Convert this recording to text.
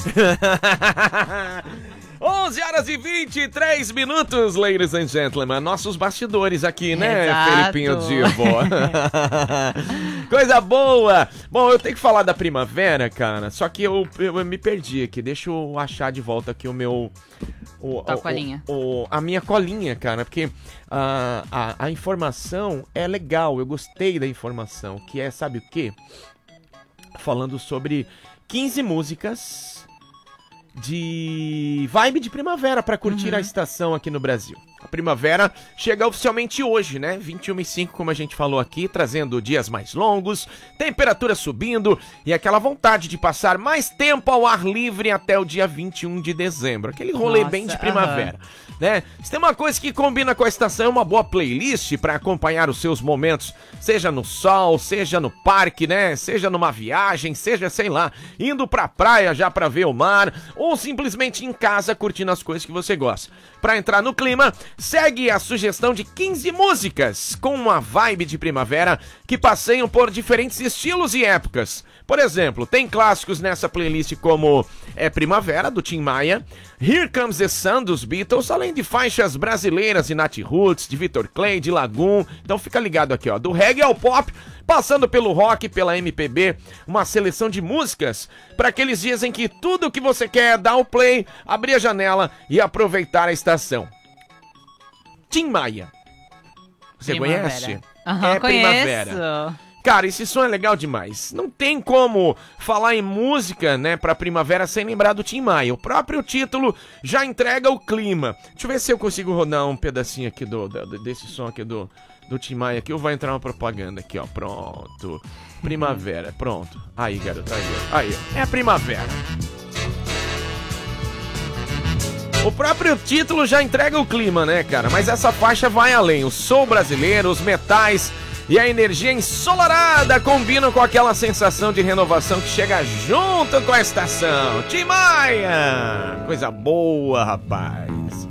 11 horas e 23 minutos, ladies and gentlemen. Nossos bastidores aqui, né, Exato. Felipinho Divo? Coisa boa! Bom, eu tenho que falar da primavera, cara, só que eu me perdi aqui. Deixa eu achar de volta aqui o meu... Tua colinha. A minha colinha, cara, porque a informação é legal, eu gostei da informação, que é, sabe o quê? Falando sobre 15 músicas de vibe de primavera pra curtir a estação aqui no Brasil. A primavera chega oficialmente hoje, né? 21h05, como a gente falou aqui, trazendo dias mais longos, temperatura subindo e aquela vontade de passar mais tempo ao ar livre até o dia 21 de dezembro. Aquele rolê bem de primavera, né? Se tem uma coisa que combina com a estação, é uma boa playlist pra acompanhar os seus momentos, seja no sol, seja no parque, né? Seja numa viagem, seja, sei lá, indo pra praia já pra ver o mar, ou simplesmente em casa curtindo as coisas que você gosta. Pra entrar no clima, segue a sugestão de 15 músicas com uma vibe de primavera que passeiam por diferentes estilos e épocas. Por exemplo, tem clássicos nessa playlist como Primavera, do Tim Maia, Here Comes the Sun, dos Beatles, além de faixas brasileiras de Nat Roots, de Vitor Clay, de Lagoon. Então fica ligado aqui, ó, do reggae ao pop, passando pelo rock, pela MPB, uma seleção de músicas para aqueles dias em que tudo o que você quer é dar o play, abrir a janela e aproveitar a estação. Tim Maia. Você conhece? Conheço. Primavera. Cara, esse som é legal demais. Não tem como falar em música, né, pra primavera sem lembrar do Tim Maia. O próprio título já entrega o clima. Deixa eu ver se eu consigo rodar um pedacinho aqui desse som aqui do Tim Maia. Aqui vai entrar uma propaganda aqui, ó. Pronto. Primavera, pronto. Aí, garoto, aí. É a primavera. O próprio título já entrega o clima, né, cara? Mas essa faixa vai além. O soul brasileiro, os metais e a energia ensolarada combinam com aquela sensação de renovação que chega junto com a estação. Tim Maia! Coisa boa, rapaz.